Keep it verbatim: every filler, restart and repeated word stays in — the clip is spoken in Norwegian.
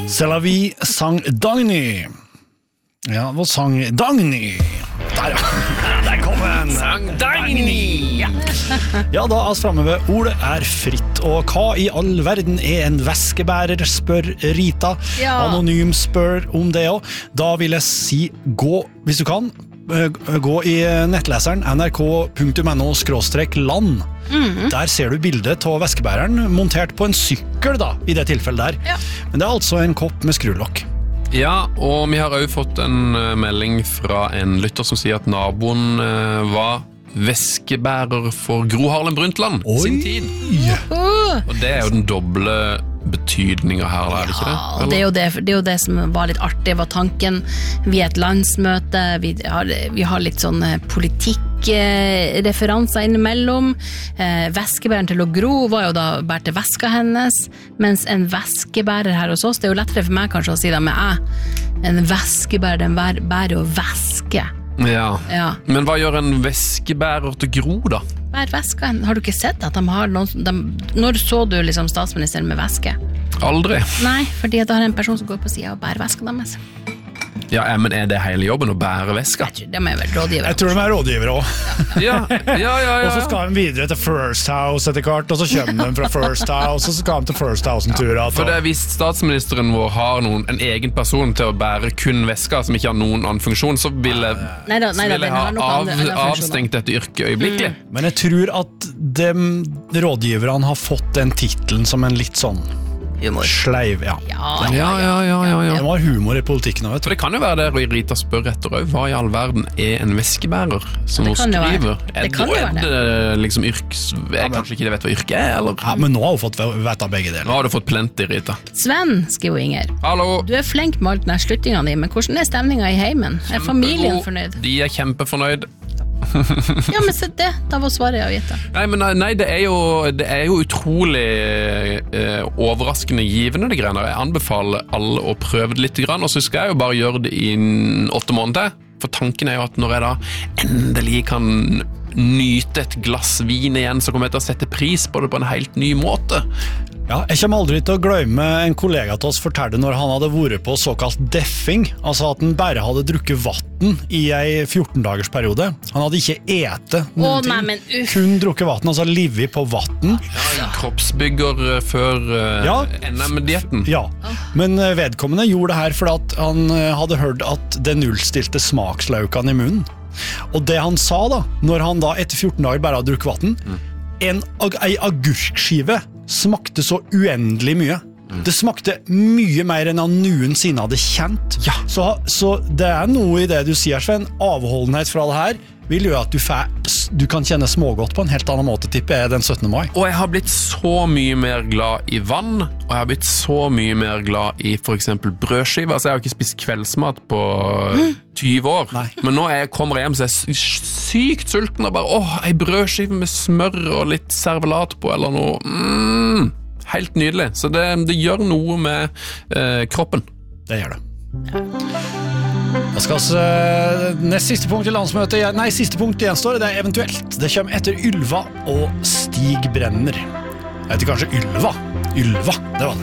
C'est la vie sang Dagny. Ja, hva sang Dagny? Der, ja. Der kom den. Sang Dagny. Ja, da er vi fremme ved ordet er fritt. Og hva i all verden er en væskebærer, spør Rita. Ja. Anonym spør om det også. Da vil jeg si, gå, hvis du kan, gå i nettleseren n r k punktum n o skråstrek land. Mm-hmm. Der ser du bildet av væskebæreren montert på en sykkel da, i det tilfellet der. Ja. Men det er altså en kopp med skrulokk. Ja, og vi har også fått en uh, melding fra en lytter som sier at naboen uh, var væskebærer for Gro Harlem Brundtland Oi. sin tid. Uh. Og det er jo den doble betydningen her, er det ikke det? Ja, og det er, jo det, det er jo det som var litt artig, var tanken. Vi er et landsmøte, vi har, vi har litt sånn politikkreferanser innimellom. Eh, væskebæreren til Gro var jo da bært til væska hennes, mens en væskebærer her hos oss, det er jo lettere for meg kanskje å si det med jeg. En væskebærer, den bærer, bærer jo væske. Ja. Ja. Men hva gjør en væskebærer til Gro da? Bær væske. Har du ikke sett at de har noen... De, når så du liksom statsministeren med væske? Aldri. Nei, fordi at det har en person som går på siden og bærer væska deres. Ja, men er det hele jobben å bære væska? Jeg tror de er vel rådgivere. Jeg tror de er rådgivere også. Ja, ja, ja, ja. Og så skal de videre til First House etter hvert, og så kommer de fra First House, og så skal de til First House en tur. For det er hvis statsministeren vår har noen, en egen person til å bære kun væska som ikke har noen annen funksjon, så vil jeg, Neida, neida, så vil jeg den ha har noe av, andre- andre funksjoner. avstengt dette yrket øyeblikkelig. Mm. Men jeg tror at de rådgiverne har fått den titlen som en litt sånn Humor. sleiv, ja. Ja, Ja, ja, ja, ja, ja. De har humor i politikken, vet For du. det kan jo være det Rita spør etter også. Hva i all verden er en væskebærer som Det hun kan jo være. skriver? Det Er kan jo er være det liksom yrks... Jeg kanskje ikke vet hva yrket er, eller? Ja, men nå har hun fått vite begge Nå deler. har du fått plenty, Rita. Sven, skriver Inger. Hallo! Du er flink med alt den her sluttinga di, men hvordan er stemninga i heimen? Er familien Kjempegod. fornøyd? De er kjempefornøyd. Ja, men se det, da var svaret jeg har gitt deg. Nei, men nei, det er jo, det er jo utrolig eh, overraskende givende det greiene. Jeg anbefaler alle å prøve det litt grann, og så skal jeg jo bare gjøre det i en åtte måneder. For tanken er jo at når jeg da endelig kan nyte et glass vin igjen, så kommer jeg til å sette pris på det på en helt ny måte. Ja, jeg kommer aldri til å glemme en kollega til oss fortalte når han hadde vært på såkalt deffing, altså at han bare hadde drukket vatten i en fjorten dagers periode. Han hadde ikke ete noen Å, ting, nei, men uff. kun drukket vatten, altså livet på vatten. Ja, kroppsbygger eh, før eh, Ja. N M-dietten. Ja, men eh, vedkommende gjorde det her fordi at han eh, hadde hørt at det nullstilte smakslaukene i munnen. Og det han sa da, når han da etter fjorten dager bare hadde drukket vatten, en, ag en agurkskive smakte så uendelig mye. Det smakte mye mer enn han noensinne hadde kjent. Ja. Så, så det er noe i det du sier, Sven. Avholdenhet fra det her vil gjøre at du, fær, du kan kjenne smågodt på en helt annen måte, tipper jeg, den syttende mai. Og jeg har blitt så mye mer glad i vann, og jeg har blitt så mye mer glad i for eksempel brødskiver. Altså, jeg har ikke spist kveldsmat på tyve år. Nei. Men nå jeg kommer hjem, så er jeg sykt sulten og bare, åh, en brødskive med smør og litt servelat på, eller noe. Mm, helt nydelig. Så det, det gjør noe med eh, kroppen. Det gjør det. Da skal vi uh, nest siste punkt i landsmøtet. Nei, siste punkt gjenstår. Det er eventuelt. Det kommer etter Ylva og Stig Brenner. Jeg heter kanskje Ylva. Ylva, det var det.